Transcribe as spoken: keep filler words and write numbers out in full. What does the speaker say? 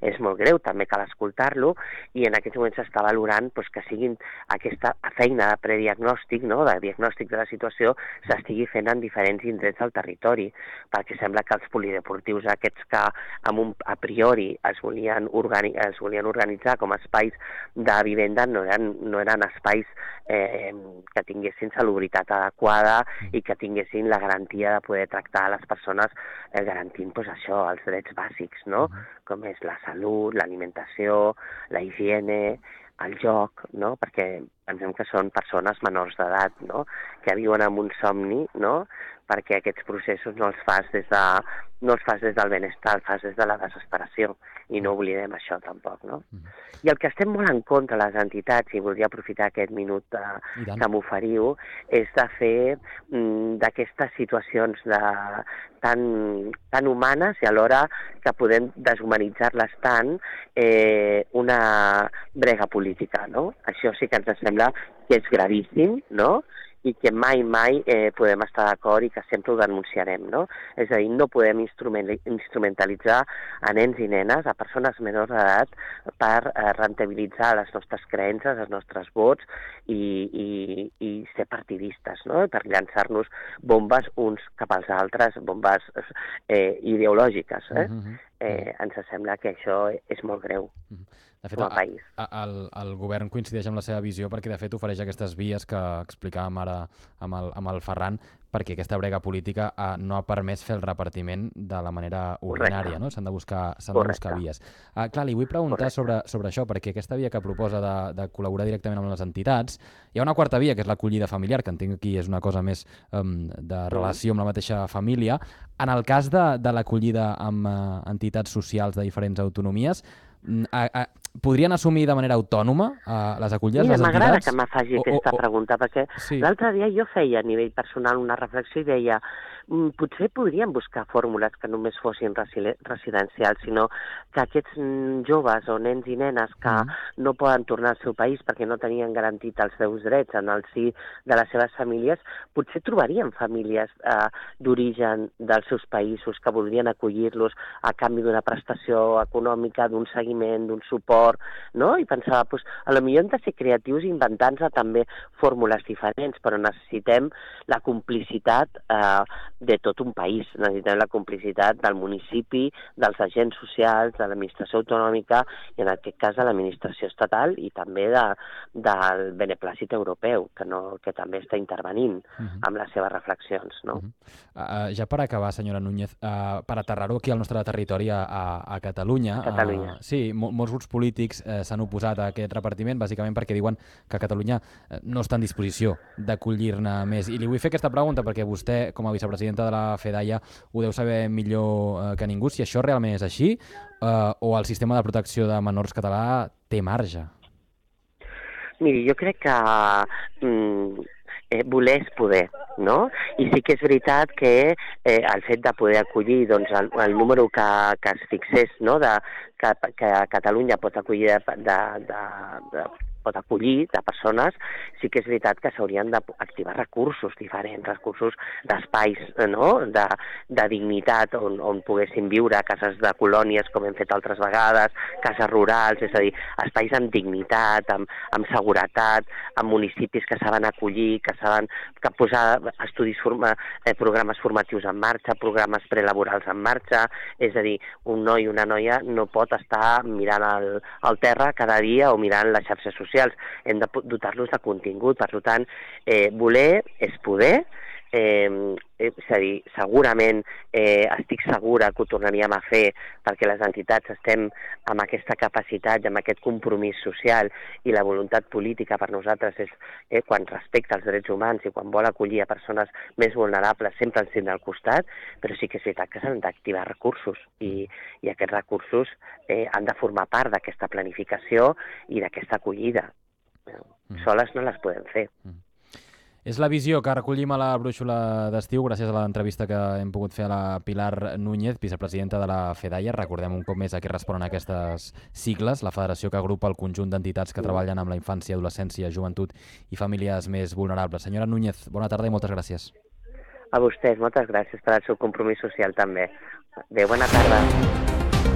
és molt greu, també cal escoltar-lo, i en aquests moments s'està valorant doncs, que siguin aquesta feina de prediagnòstic, no? de diagnòstic de la situació, s'estigui fent en diferents indrets del territori, perquè sembla que els polideportius aquests que amb un, a priori es volien, organi es volien organitzar com a espais de vivenda no eren, no eren espais eh, que tinguessin salubritat adequada i que tinguessin la garantia de poder tractar les persones eh, garantint pues, això, els drets bàsics, no? Com és la salut, l'alimentació, la higiene, el joc, no? Perquè pensem que són persones menors d'edat, no? Que viuen amb un somni, no? Perquè aquests processos no els fas des de, no els fas des del benestar, els fas des de la desesperació, i no oblidem això tampoc, no? Mm. I el que estem molt en contra les entitats, i voldria aprofitar aquest minut de, que m'oferiu, és de fer mm, d'aquestes situacions de, tan, tan humanes i alhora que podem deshumanitzar-les tant eh, una brega política, no? Això sí que ens sembla que és gravíssim, no? I que mai, mai eh, podem estar d'acord i que sempre ho denunciarem, no? És a dir, no podem instrument instrumentalitzar a nens i nenes, a persones menors d'edat, per eh, rentabilitzar les nostres creences, els nostres vots i, i, i ser partidistes, no? Per llançar-nos bombes uns cap als altres, bombes eh, ideològiques, eh? Mm-hmm. eh, ens sembla que això és molt greu. Mm-hmm. De fet, a, a, el, el govern coincideix amb la seva visió perquè, de fet, ofereix aquestes vies que explicàvem ara amb el, amb el Ferran, perquè aquesta brega política eh, no ha permès fer el repartiment de la manera ordinària, no? S'han de buscar, s'han de buscar vies. Uh, clar, li vull preguntar sobre, sobre això, perquè aquesta via que proposa de, de col·laborar directament amb les entitats, hi ha una quarta via, que és l'acollida familiar, que entenc que aquí és una cosa més um, de relació amb la mateixa família. En el cas de, de l'acollida amb uh, entitats socials de diferents autonomies, a, a, podrien assumir de manera autònoma uh, les acollides, Mira, les entitats? m'agrada que me faci aquesta o, o, pregunta, perquè sí. L'altre dia jo feia a nivell personal una reflexió i deia mm, potser podríem buscar fórmules que només fossin residencials, sinó que aquests mm, joves o nens i nenes que mm. no poden tornar al seu país perquè no tenien garantit els seus drets en el si de les seves famílies, potser trobarien famílies eh, d'origen dels seus països que voldrien acollir-los a canvi d'una prestació econòmica, d'un seguiment, d'un suport, no? I pensava, doncs, a lo millor hem de ser creatius i inventar-nos també fórmules diferents, però necessitem la complicitat eh, de tot un país, necessitem la complicitat del municipi, dels agents socials, de l'administració autonòmica i en aquest cas de l'administració estatal i també de, del beneplàcit europeu, que, no, que també està intervenint uh-huh. amb les seves reflexions, no? Uh-huh. uh, ja per acabar, senyora Núñez, uh, per aterrar-ho aquí al nostre territori, a, a, a Catalunya, Catalunya. Uh, sí, mo molts grups polítics eh, s'han oposat a aquest repartiment, bàsicament perquè diuen que Catalunya eh, no està en disposició d'acollir-ne més. I li vull fer aquesta pregunta perquè vostè, com a vicepresidenta de la FEDAIA, ho deu saber millor eh, que ningú, si això realment és així eh, o el sistema de protecció de menors català té marge. Miri, jo crec que mm, eh, voler és poder, no? I sí que és veritat que eh, el fet de poder acollir doncs, el, el número que, que es fixés, no? de, que, que Catalunya pot acollir de, de, de, de pot acollir de persones, sí que és veritat que s'haurien d'activar recursos diferents, recursos d'espais, no? de, de dignitat on, on poguessin viure, cases de colònies com hem fet altres vegades, cases rurals, és a dir, espais amb dignitat, amb, amb seguretat, amb municipis que saben acollir, que saben que posar estudis, forma, eh, programes formatius en marxa, programes prelaborals en marxa, és a dir, un noi i una noia no pot estar mirant el, el terra cada dia o mirant les xarxes socials, hem de dotar-los de contingut, per tant, eh, voler és poder, eh, és a dir, segurament eh, estic segura que ho tornaríem a fer perquè les entitats estem amb aquesta capacitat i amb aquest compromís social i la voluntat política per nosaltres és eh, quan respecta els drets humans i quan vol acollir a persones més vulnerables sempre ens tindrà al costat, però sí que és veritat que s'han d'activar recursos i, i aquests recursos eh, han de formar part d'aquesta planificació i d'aquesta acollida. Mm. Soles no les podem fer. Mm. És la visió que recollim a la brúixola d'estiu gràcies a l'entrevista que hem pogut fer a la Pilar Núñez, vicepresidenta de la FEDAIA. Recordem un cop més a què responen aquestes sigles, la federació que agrupa el conjunt d'entitats que treballen amb la infància, adolescència, joventut i famílies més vulnerables. Senyora Núñez, bona tarda i moltes gràcies. A vostès, moltes gràcies per al seu compromís social també. Adéu, bona tarda.